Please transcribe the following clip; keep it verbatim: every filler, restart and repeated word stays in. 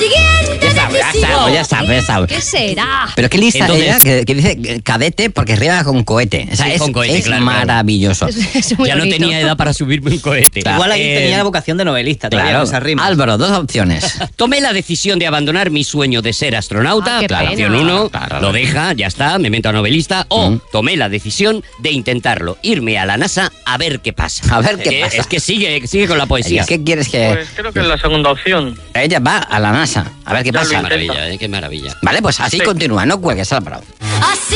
Siguiente Ya sabes, ya sabes, ya sabes, ya sabes. ¿Qué será? Pero qué lista Entonces- ella, que, que dice cadete porque rima con cohete. O sea, Sí, es, con cohete, es claro, claro. maravilloso. Es, es muy Ya no bonito. tenía edad para subirme un cohete. Claro. Igual ahí Eh, tenía la vocación de novelista todavía, Claro. con esas rimas. Álvaro, dos opciones. Tomé la decisión de abandonar mi sueño de ser astronauta. Ah, qué Claro, pena. opción uno, Claro, lo claro. deja, ya está, me meto a novelista. O Mm. tomé la decisión de intentarlo, irme a la NASA a ver qué pasa. A ver qué Que- pasa. Es que sigue, sigue con la poesía. ¿Qué quieres que...? Pues creo que es la segunda opción. Ella va a la NASA. A ver qué Ya lo pasa. intento. Maravilla, ¿eh? Qué maravilla. Vale, pues así Sí. continúa. No cuelgues, Álvaro. Así